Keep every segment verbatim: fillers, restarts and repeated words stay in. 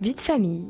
Vie de famille.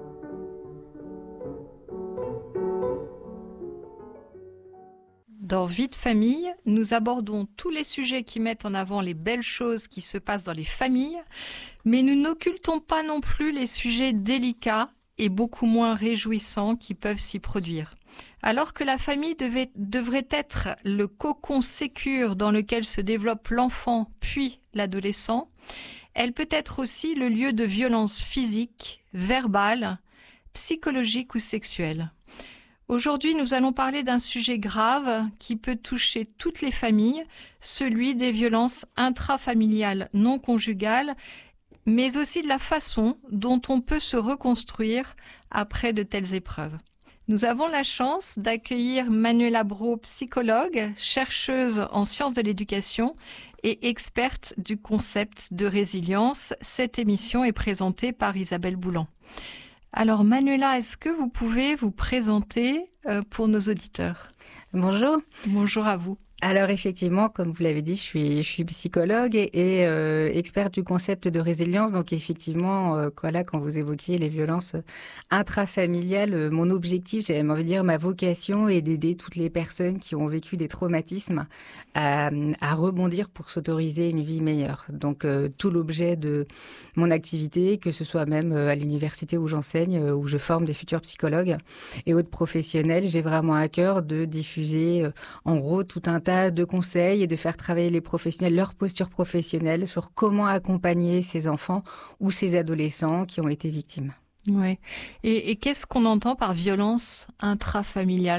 Dans Vie de famille, nous abordons tous les sujets qui mettent en avant les belles choses qui se passent dans les familles, mais nous n'occultons pas non plus les sujets délicats et beaucoup moins réjouissants qui peuvent s'y produire. Alors que la famille devait, devrait être le cocon sécure dans lequel se développe l'enfant puis l'adolescent, elle peut être aussi le lieu de violences physiques, verbales, psychologiques ou sexuelles. Aujourd'hui, nous allons parler d'un sujet grave qui peut toucher toutes les familles, celui des violences intrafamiliales non conjugales, mais aussi de la façon dont on peut se reconstruire après de telles épreuves. Nous avons la chance d'accueillir Manuela Braud, psychologue, chercheuse en sciences de l'éducation et experte du concept de résilience. Cette émission est présentée par Isabelle Boulan. Alors Manuela, est-ce que vous pouvez vous présenter euh, pour nos auditeurs ? Bonjour. Bonjour à vous. Alors effectivement, comme vous l'avez dit, je suis, je suis psychologue et, et euh, experte du concept de résilience. Donc effectivement, euh, voilà, quand vous évoquiez les violences intrafamiliales, euh, mon objectif, j'avais envie de dire ma vocation est d'aider toutes les personnes qui ont vécu des traumatismes à, à rebondir pour s'autoriser une vie meilleure. Donc euh, tout l'objet de mon activité, que ce soit même à l'université où j'enseigne, euh, où je forme des futurs psychologues et autres professionnels, j'ai vraiment à cœur de diffuser euh, en gros tout un tas de conseils et de faire travailler les professionnels, leur posture professionnelle sur comment accompagner ces enfants ou ces adolescents qui ont été victimes. Oui. Et, et qu'est-ce qu'on entend par violence intrafamiliale ?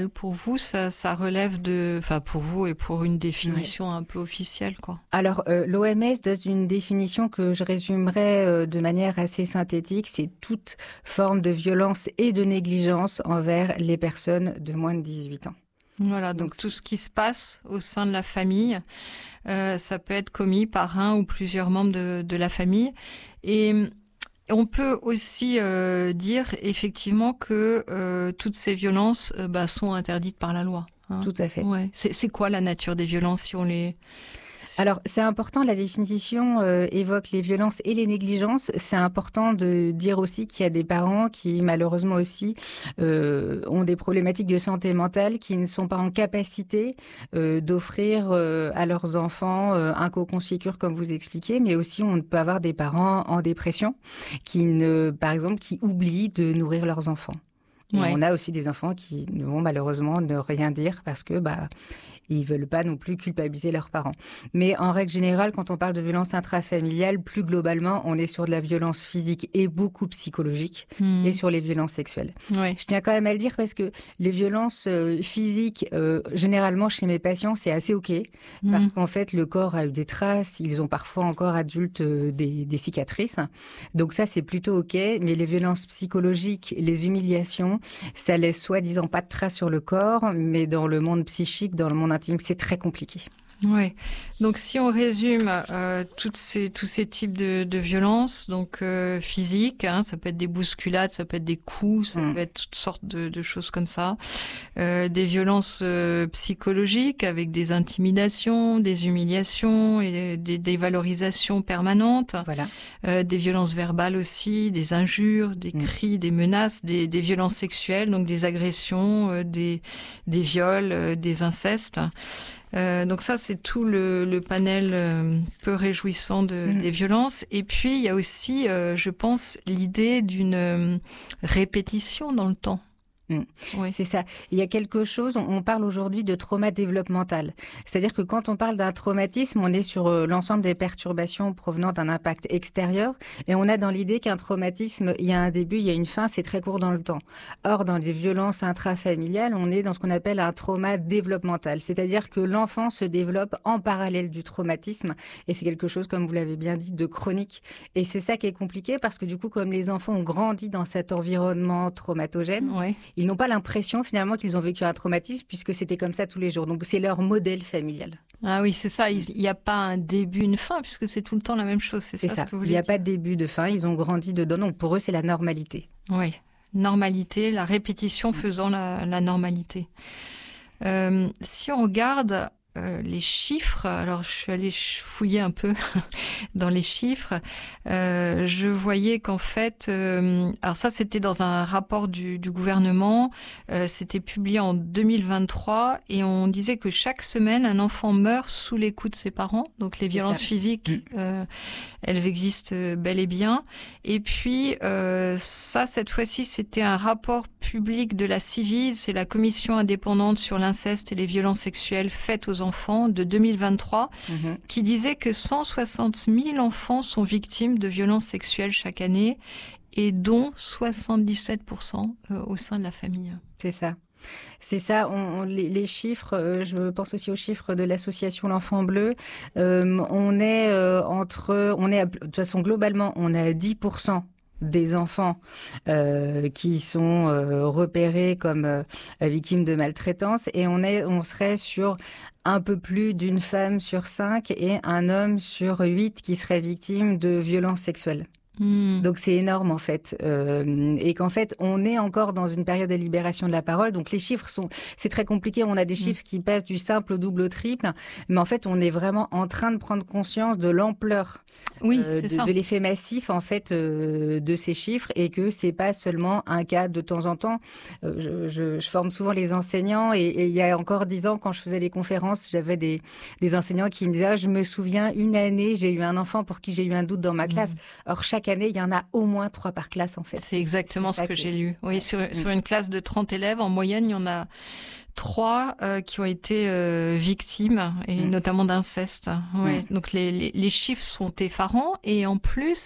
Pour vous, ça, ça relève de... Enfin, pour vous et pour une définition ouais. un peu officielle, quoi. Alors, euh, l'O M S donne une définition que je résumerai euh, de manière assez synthétique. C'est toute forme de violence et de négligence envers les personnes de moins de dix-huit ans. Voilà, donc, donc tout ce qui se passe au sein de la famille, euh, ça peut être commis par un ou plusieurs membres de, de la famille. Et on peut aussi euh, dire effectivement que euh, toutes ces violences euh, bah, sont interdites par la loi. Hein. Tout à fait. Ouais. C'est, c'est quoi la nature des violences si on les... Alors, c'est important, la définition euh, évoque les violences et les négligences. C'est important de dire aussi qu'il y a des parents qui, malheureusement aussi, euh, ont des problématiques de santé mentale, qui ne sont pas en capacité euh, d'offrir euh, à leurs enfants euh, un cocon sécure, comme vous expliquez, mais aussi on peut avoir des parents en dépression, qui ne, par exemple, qui oublient de nourrir leurs enfants. Et ouais. On a aussi des enfants qui vont malheureusement ne rien dire parce que bah ils veulent pas non plus culpabiliser leurs parents. Mais en règle générale, quand on parle de violence intrafamiliale, plus globalement, on est sur de la violence physique et beaucoup psychologique mmh. et sur les violences sexuelles. Ouais. Je tiens quand même à le dire parce que les violences euh, physiques, euh, généralement chez mes patients, c'est assez ok mmh. parce qu'en fait le corps a eu des traces, ils ont parfois encore adultes euh, des, des cicatrices. Donc ça c'est plutôt ok. Mais les violences psychologiques, les humiliations, ça laisse soi-disant pas de traces sur le corps, mais dans le monde psychique, dans le monde intime, c'est très compliqué. Oui. Donc, si on résume euh, toutes ces, tous ces types de, de violences, donc euh, physiques, hein, ça peut être des bousculades, ça peut être des coups, ça mmh. peut être toutes sortes de, de choses comme ça. Euh, des violences euh, psychologiques avec des intimidations, des humiliations et des dévalorisations permanentes. Voilà. Euh, des violences verbales aussi, des injures, des mmh. cris, des menaces, des, des violences sexuelles, donc des agressions, euh, des, des viols, euh, des incestes. Euh, donc ça, c'est tout le, le panel euh, peu réjouissant de, mmh. des violences. Et puis, il y a aussi, euh, je pense, l'idée d'une euh, répétition dans le temps. Mmh. Oui. C'est ça. Il y a quelque chose, on parle aujourd'hui de trauma développemental. C'est-à-dire que quand on parle d'un traumatisme, on est sur l'ensemble des perturbations provenant d'un impact extérieur et on a dans l'idée qu'un traumatisme, il y a un début, il y a une fin, c'est très court dans le temps. Or, dans les violences intrafamiliales, on est dans ce qu'on appelle un trauma développemental. C'est-à-dire que l'enfant se développe en parallèle du traumatisme et c'est quelque chose, comme vous l'avez bien dit, de chronique. Et c'est ça qui est compliqué parce que du coup, comme les enfants ont grandi dans cet environnement traumatogène, ouais. ils n'ont pas l'impression finalement qu'ils ont vécu un traumatisme puisque c'était comme ça tous les jours. Donc c'est leur modèle familial. Ah oui, c'est ça. Il n'y a pas un début, une fin puisque c'est tout le temps la même chose. C'est, c'est ça, ça. Ce que vous Il n'y a dire. pas de début, de fin. Ils ont grandi dedans. Donc pour eux, c'est la normalité. Oui, normalité, la répétition faisant la, la normalité. Euh, si on regarde euh, les chiffres, alors je suis allée fouiller un peu dans les chiffres, euh, je voyais qu'en fait, euh, alors ça c'était dans un rapport du, du gouvernement, euh, c'était publié en deux mille vingt-trois et on disait que chaque semaine un enfant meurt sous les coups de ses parents, donc les C'est violences ça. physiques, euh, elles existent bel et bien. Et puis euh, ça, cette fois-ci, c'était un rapport public de la Ciivise, c'est la commission indépendante sur l'inceste et les violences sexuelles faites aux enfants de deux mille vingt-trois, Mhm. qui disait que cent soixante mille enfants sont victimes de violences sexuelles chaque année et dont soixante-dix-sept pour cent au sein de la famille. C'est ça. C'est ça, on, on- les, les chiffres, euh, je pense aussi aux chiffres de l'association L'Enfant Bleu. Euh, on est euh, entre, on est à- de toute façon globalement, on est à dix pour cent des enfants euh, qui sont euh, repérés comme euh, victimes de maltraitance et on est, on serait sur un peu plus d'une femme sur cinq et un homme sur huit qui serait victime de violences sexuelles. Mmh. Donc c'est énorme en fait, euh, et qu'en fait on est encore dans une période de libération de la parole. Donc les chiffres sont, c'est très compliqué. On a des chiffres mmh. qui passent du simple au double au triple, mais en fait on est vraiment en train de prendre conscience de l'ampleur, oui, euh, de, de l'effet massif en fait euh, de ces chiffres et que c'est pas seulement un cas de temps en temps. Euh, je, je, je forme souvent les enseignants et, et il y a encore dix ans quand je faisais les conférences, j'avais des, des enseignants qui me disaient ah, je me souviens une année j'ai eu un enfant pour qui j'ai eu un doute dans ma classe. Mmh. Or chaque année, il y en a au moins trois par classe, en fait. C'est exactement c'est ce que j'ai lu. Oui, ouais. sur, mmh. sur une classe de trente élèves, en moyenne, il y en a trois euh, qui ont été euh, victimes, et mmh. notamment d'inceste. Ouais. Mmh. Donc, les, les, les chiffres sont effarants. Et en plus,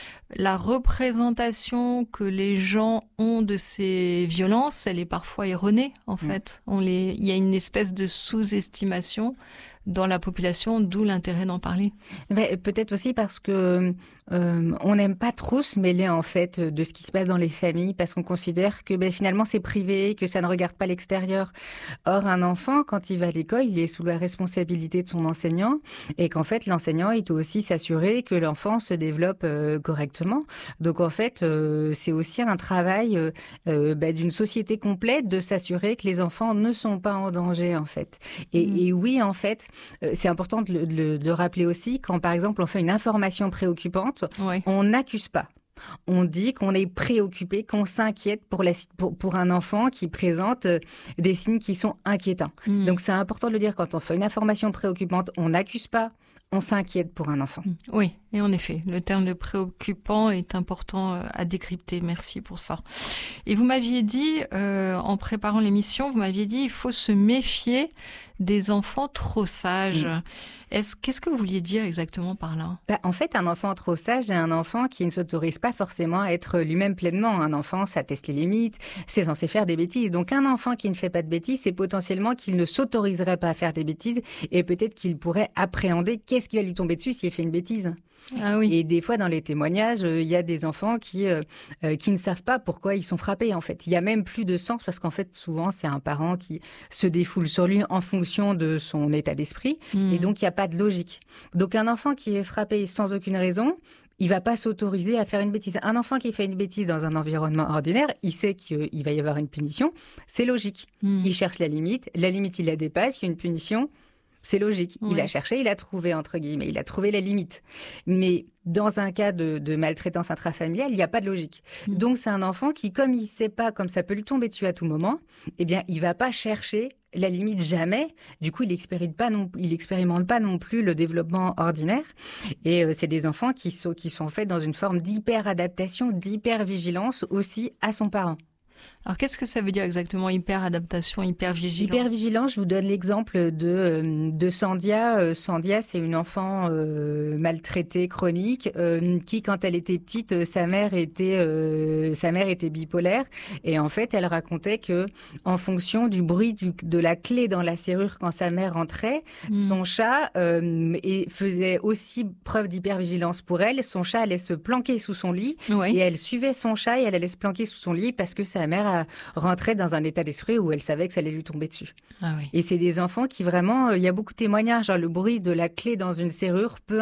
la représentation que les gens ont de ces violences, elle est parfois erronée, en fait. Mmh. On les... Il y a une espèce de sous-estimation dans la population, d'où l'intérêt d'en parler. Mais peut-être aussi parce que euh, on n'aime pas trop se mêler en fait de ce qui se passe dans les familles, parce qu'on considère que ben, finalement c'est privé, que ça ne regarde pas l'extérieur. Or un enfant, quand il va à l'école, il est sous la responsabilité de son enseignant, et qu'en fait l'enseignant il doit aussi s'assurer que l'enfant se développe euh, correctement. Donc en fait euh, c'est aussi un travail euh, euh, ben, d'une société complète de s'assurer que les enfants ne sont pas en danger en fait. Et, mmh. et oui en fait c'est important de le, de le rappeler aussi, quand par exemple on fait une information préoccupante, ouais. on n'accuse pas. On dit qu'on est préoccupé, qu'on s'inquiète pour, la, pour, pour un enfant qui présente des signes qui sont inquiétants. Mmh. Donc c'est important de le dire, quand on fait une information préoccupante, on n'accuse pas, on s'inquiète pour un enfant. Oui, et en effet, le terme de préoccupant est important à décrypter. Merci pour ça. Et vous m'aviez dit, euh, en préparant l'émission, vous m'aviez dit il faut se méfier des enfants trop sages. Mmh. Est-ce, qu'est-ce que vous vouliez dire exactement par là ? Bah, en fait, un enfant trop sage est un enfant qui ne s'autorise pas forcément à être lui-même pleinement. Un enfant, ça teste les limites, c'est censé faire des bêtises. Donc un enfant qui ne fait pas de bêtises, c'est potentiellement qu'il ne s'autoriserait pas à faire des bêtises et peut-être qu'il pourrait appréhender qu'est-ce qui va lui tomber dessus s'il fait une bêtise. Ah oui. Et des fois, dans les témoignages, il euh, y a des enfants qui, euh, euh, qui ne savent pas pourquoi ils sont frappés, en fait. Il y a même plus de sens, parce qu'en fait, souvent, c'est un parent qui se défoule sur lui en fonction de son état d'esprit. Mmh. Et donc, il n'y a pas de logique. Donc, un enfant qui est frappé sans aucune raison, il va pas s'autoriser à faire une bêtise. Un enfant qui fait une bêtise dans un environnement ordinaire, il sait qu'il va y avoir une punition. C'est logique. Mmh. Il cherche la limite. La limite, il la dépasse. Il y a une punition. C'est logique. Oui. Il a cherché, il a trouvé, entre guillemets. Il a trouvé la limite. Mais dans un cas de, de maltraitance intrafamiliale, il n'y a pas de logique. Mmh. Donc, c'est un enfant qui, comme il ne sait pas, comme ça peut lui tomber dessus à tout moment, eh bien, il ne va pas chercher la limite jamais. Du coup, il n'expérimente pas, non, il expérimente pas non plus le développement ordinaire. Et euh, c'est des enfants qui sont, qui sont faits dans une forme d'hyper-adaptation, d'hyper-vigilance aussi à son parent. Alors, qu'est-ce que ça veut dire exactement, hyper-adaptation, hyper-vigilance ? Hyper-vigilance, je vous donne l'exemple de, de Sandia. Sandia, c'est une enfant euh, maltraitée chronique euh, qui, quand elle était petite, sa mère était, euh, sa mère était bipolaire. Et en fait, elle racontait que, en fonction du bruit du, de la clé dans la serrure quand sa mère rentrait, mmh. son chat euh, et faisait aussi preuve d'hyper-vigilance pour elle. Son chat allait se planquer sous son lit oui. et elle suivait son chat et elle allait se planquer sous son lit parce que sa mère a rentrait dans un état d'esprit où elle savait que ça allait lui tomber dessus. Ah oui. Et c'est des enfants qui vraiment, il y a beaucoup de témoignages, genre le bruit de la clé dans une serrure peut